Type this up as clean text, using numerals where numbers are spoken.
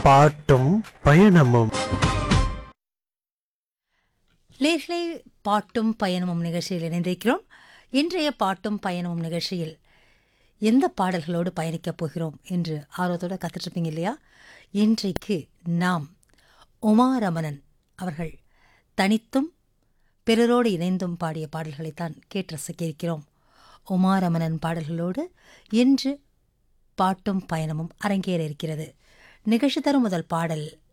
பாட்டும் பயணமும். லேஸ்லே பாட்டும் பயணமும் நிகழ்ச்சியில் இணைந்திருக்கிறோம். இன்றைய பாட்டும் பயணமும் நிகழ்ச்சியில் எந்த பாடல்களோடு பயணிக்கப் போகிறோம் என்று ஆர்வத்தோடு காத்துட்ருப்பீங்க இல்லையா? இன்றைக்கு நாம் உமாரமணன் அவர்கள் தனித்தும் பிறரோடு இணைந்தும் பாடிய பாடல்களைத்தான் கேட்டு ரசிக்க இருக்கிறோம். உமாரமணன் பாடல்களோடு இன்று பாட்டும் பயணமும் அரங்கேற இருக்கிறது. நிகழ்ச்சி தரும் முதல் பாடல்